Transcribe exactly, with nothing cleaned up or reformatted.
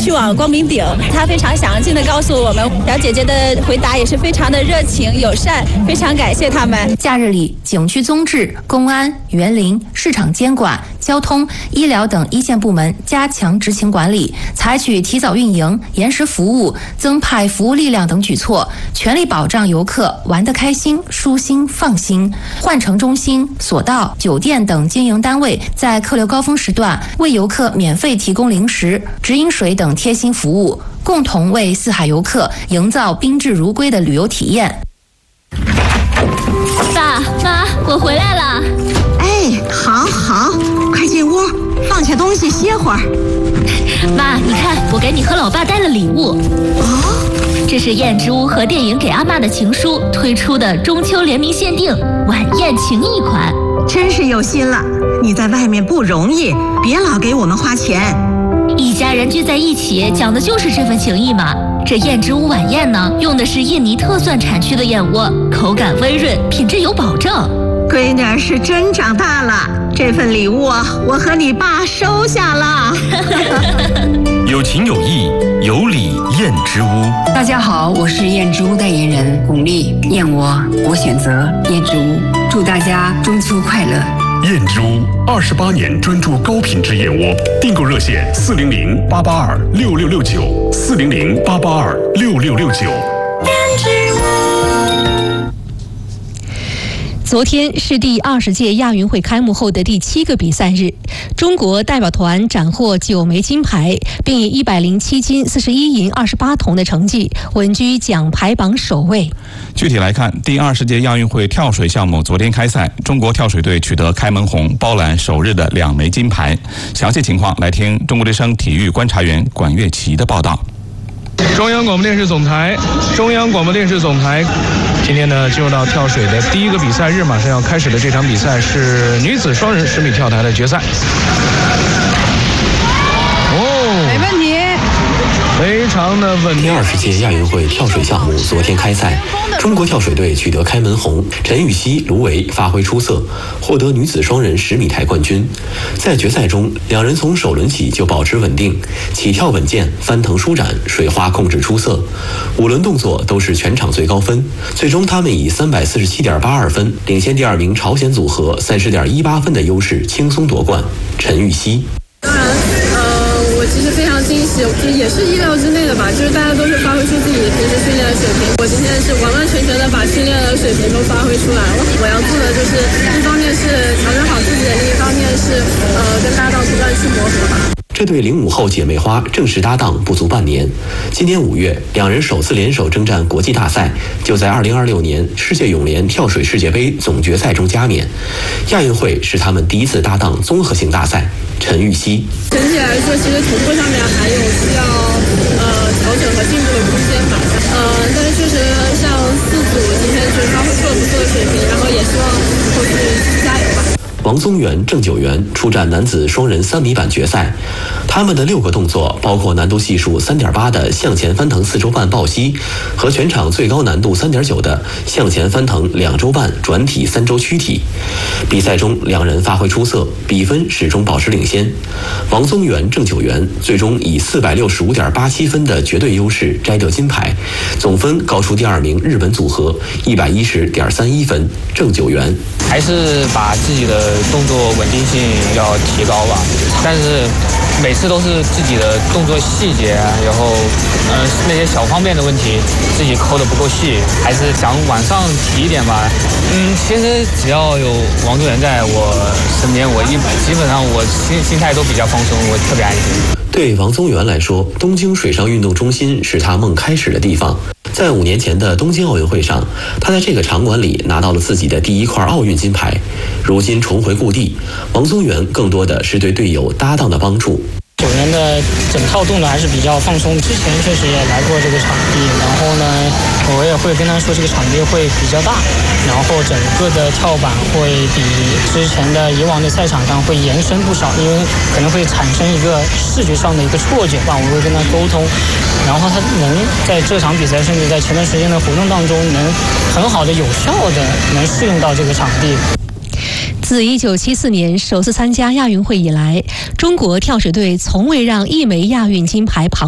去往光明顶。他非常详尽的告诉我们，小姐姐的回答也是非常的热情友善，非常感谢他们。 假日里，景区综治、公安、园林、市场监管、交通、医疗等一线部门加强执勤管理，采取提早运营、延时服务、增派服务力量等举措，全力保障游客玩得开心、舒心、放心。换乘中心、索道、酒店等经营单位在客流高峰时段为游客免费提供零食、直饮水等贴心服务，共同为四海游客营造宾至如归的旅游体验。 爸妈，我回来了。 哎，好好，快进屋，放下东西歇会儿。 妈，你看，我给你和老爸带了礼物。 哦， 这是燕之屋和电影给阿嬷的情书推出的中秋联名限定晚宴情谊款， 真是有心了。你在外面不容易，别老给我们花钱。 一家人聚在一起，讲的就是这份情谊嘛。这燕之屋晚宴呢，用的是印尼特蒜产区的燕窝，口感温润，品质有保证。 闺女儿是真长大了，这份礼物我和你爸收下了。 有情有义，有礼燕之屋。 大家好，我是燕之屋代言人巩俐，燕窝我选择燕之屋，祝大家中秋快乐。 燕之屋二十八年专注高品质燕窝，订购热线四零零八八二六六六九四零零八八二六六六九。燕之屋。 昨天是第二十届亚运会开幕后的第七个比赛日，中国代表团斩获九枚金牌，并以一百零七金、四十一银、二十八铜的成绩稳居奖牌榜首位。 具体来看，第二十届亚运会跳水项目昨天开赛，中国跳水队取得开门红，包揽首日的两枚金牌。详细情况来听中国之声体育观察员管乐琪的报道。 中央广播电视总台，中央广播电视总台，今天呢进入到跳水的第一个比赛日，马上要开始的这场比赛是女子双人十米跳台的决赛。哦， 没问题。 非常的稳定。 第二十届亚运会跳水项目昨天开赛，中国跳水队取得开门红，陈芋汐、卢维发挥出色，获得女子双人十米台冠军。在决赛中，两人从首轮起就保持稳定，起跳稳健，翻腾舒展，水花控制出色，五轮动作都是全场最高分。最终，他们以三百四十七点八二分领先第二名朝鲜组合三十点一八分的优势轻松夺冠。陈芋汐。 当然，呃，我其实非常惊喜，就也是意料之内的吧，就是大家都是发挥出自己平时训练的水平，我今天是完完全全的把训练的水平都发挥出来了。我要做的就是一方面是调整好自己，另一方面是呃跟搭档不断去磨合吧。 这对零五后姐妹花正式搭档不足半年，今年五月，两人首次联手征战国际大赛，就在二零二六年世界泳联跳水世界杯总决赛中加冕。亚运会是他们第一次搭档综合性大赛。陈芋汐， 整体来说，其实同步上面还有需要呃调整和进步的空间吧。呃，但是确实像四组今天就是发挥出了不错的水平，然后也希望后续继续加油吧。 王宗源、郑九元出战男子双人三米板决赛，他们的六个动作包括难度系数三点八的向前翻腾四周半抱膝和全场最高难度三点九的向前翻腾两周半转体三周躯体。比赛中两人发挥出色，比分始终保持领先。王宗源、郑九元最终以四百六十五点八七分的绝对优势摘得金牌，总分高出第二名日本组合一百一十点三一分。郑九元还是把自己的动作稳定性要提高吧，但是每次都是自己的动作细节，然后呃那些小方面的问题自己抠得不够细，还是想往上提一点吧。嗯，其实只要有王宗源在我身边，我一基本上我心心态都比较放松，我特别安心。 对王宗源来说，东京水上运动中心是他梦开始的地方。在五年前的东京奥运会上，他在这个场馆里拿到了自己的第一块奥运金牌。如今重回故地，王宗源更多的是对队友搭档的帮助。 九元的整套动作还是比较放松，之前确实也来过这个场地，然后呢，我也会跟他说这个场地会比较大，然后整个的跳板会比之前的以往的赛场上会延伸不少，因为可能会产生一个视觉上的一个错觉吧，我会跟他沟通，然后他能在这场比赛甚至在前段时间的活动当中能很好的有效的能适应到这个场地。 自一九七四年首次参加亚运会以来，中国跳水队从未让一枚亚运金牌旁